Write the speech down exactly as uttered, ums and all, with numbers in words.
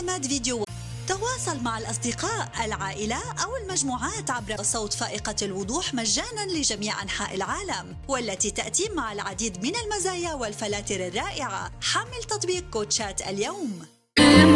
مكالمات فيديو. تواصل مع الأصدقاء، العائلة أو المجموعات عبر صوت فائقة الوضوح مجاناً لجميع أنحاء العالم، والتي تأتي مع العديد من المزايا والفلاتر الرائعة. حمل تطبيق كوتشات اليوم.